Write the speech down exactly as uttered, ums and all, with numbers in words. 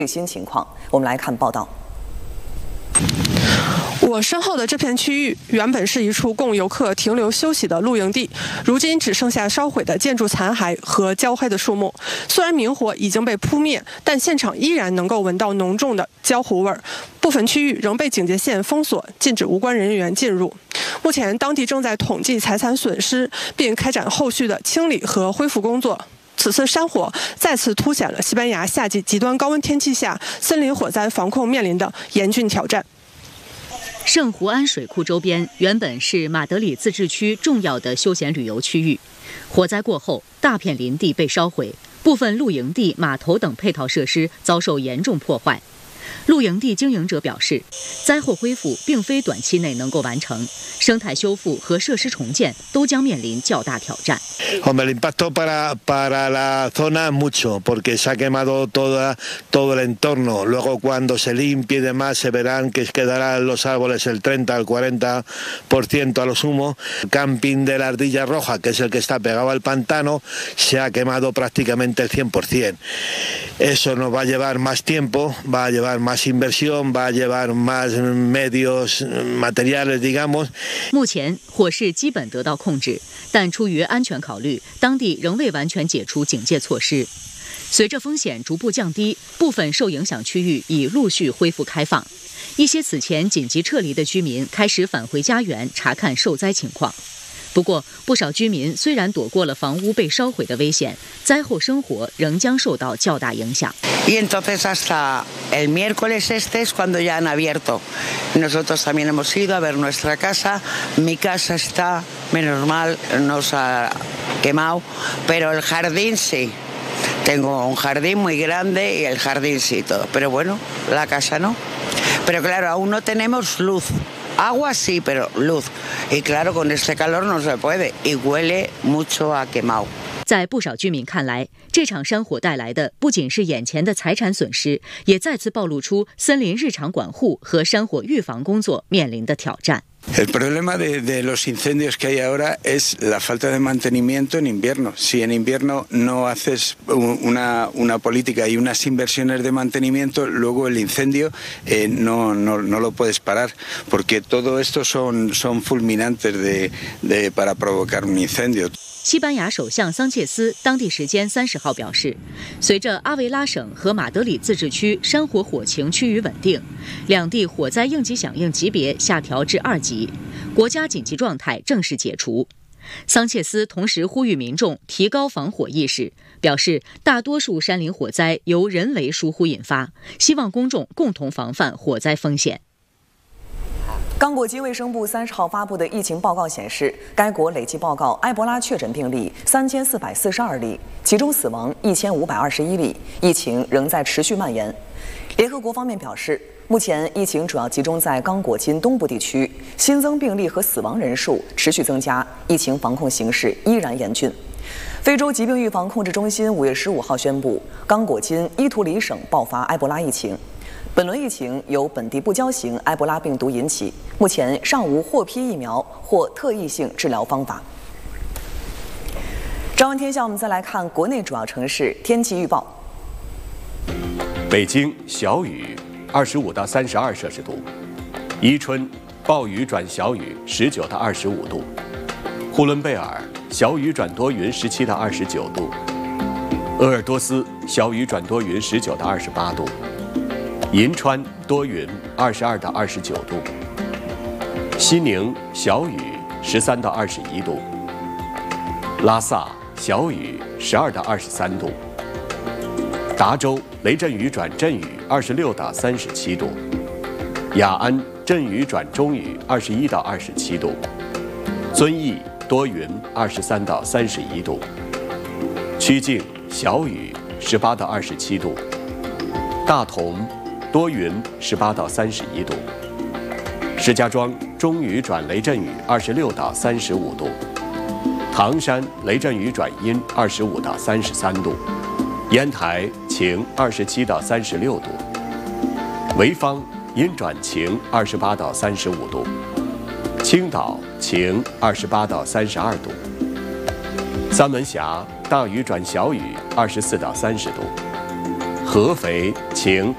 最新情况，我们来看报道。 我身后的这片区域原本是一处供游客停留休息的露营地，如今只剩下烧毁的建筑残骸和焦黑的树木。虽然明火已经被扑灭，但现场依然能够闻到浓重的焦糊味儿。部分区域仍被警戒线封锁，禁止无关人员进入。目前，当地正在统计财产损失，并开展后续的清理和恢复工作。此次山火再次凸显了西班牙夏季极端高温天气下森林火灾防控面临的严峻挑战。 圣胡安水库周边原本是马德里自治区重要的休闲旅游区域，火灾过后，大片林地被烧毁，部分露营地、码头等配套设施遭受严重破坏。露营地经营者表示，灾后恢复并非短期内能够完成，生态修复和设施重建都将面临较大挑战。 Hombre, el impacto para para la zona mucho, porque se ha quemado toda todo el entorno. Luego cuando se limpie y demás se verán que quedarán los árboles el treinta al cuarenta por ciento a lo sumo. El camping de la Ardilla Roja, que es el que está pegado al pantano, se ha quemado prácticamente el cien por ciento. Eso nos va a llevar más tiempo, va a llevar más inversión, va a llevar más medios materiales, digamos. 目前火势基本得到控制，但出于安全考虑，当地仍未完全解除警戒措施。随着风险逐步降低，部分受影响区域已陆续恢复开放。一些此前紧急撤离的居民开始返回家园，查看受灾情况。不过，不少居民虽然躲过了房屋被烧毁的危险，灾后生活仍将受到较大影响。 Y entonces hasta el miércoles este es cuando ya han abierto. Nosotros también hemos ido a ver nuestra casa. Mi casa está, menos mal, no se ha quemado, pero el jardín sí. Tengo un jardín muy grande y el jardín sí todo. Pero bueno, la casa no. Pero claro, aún no tenemos luz.Agua sí, pero luz. Y claro, con este calor no se puede. Y huele mucho a quemado. 在不少居民看来，这场山火带来的不仅是眼前的财产损失，也再次暴露出森林日常管护和山火预防工作面临的挑战。 El problema de, de los incendios que hay ahora es la falta de mantenimiento en invierno. Si en invierno no haces una, una política y unas inversiones de mantenimiento, luego el incendio eh, no, no, no lo puedes parar, porque todo esto son, son fulminantes de, de, para provocar un incendio. 西班牙首相桑切斯当地时间三十号表示，随着阿维拉省和马德里自治区山火火情趋于稳定，两地火灾应急响应级别下调至二级，国家紧急状态正式解除。桑切斯同时呼吁民众提高防火意识，表示大多数山林火灾由人为疏忽引发，希望公众共同防范火灾风险。 刚果金卫生部三十号发布的疫情报告显示，该国累计报告埃博拉确诊病例三千四百四十二例，其中死亡一千五百二十一例，疫情仍在持续蔓延。联合国方面表示，目前疫情主要集中在刚果金东部地区，新增病例和死亡人数持续增加，疫情防控形势依然严峻。非洲疾病预防控制中心五月十五号宣布，刚果金伊图里省爆发埃博拉疫情。本轮疫情由本地不交型埃博拉病毒引起，目前尚无获批疫苗或特异性治疗方法。朝闻天下，我们再来看国内主要城市天气预报。 北京小雨，二十五到三十二摄氏度；伊春暴雨转小雨，十九到二十五度；呼伦贝尔小雨转多云，十七到二十九度；鄂尔多斯小雨转多云，十九到二十八度。银川多云，二十二到二十九度；西宁小雨，十三到二十一度；拉萨小雨，十二到二十三度；达州雷阵雨转阵雨，二十六到三十七度；雅安阵雨转中雨，二十一到二十七度；遵义多云，二十三到三十一度；曲靖小雨，十八到二十七度；大同多云，十八到三十一度；石家庄中雨转雷阵雨，二十六到三十五度；唐山雷阵雨转阴，二十五到三十三度；烟台晴，二十七到三十六度；潍坊阴转晴，二十八到三十五度；青岛晴，二十八到三十二度；三门峡大雨转小雨，二十四到三十度；合肥晴，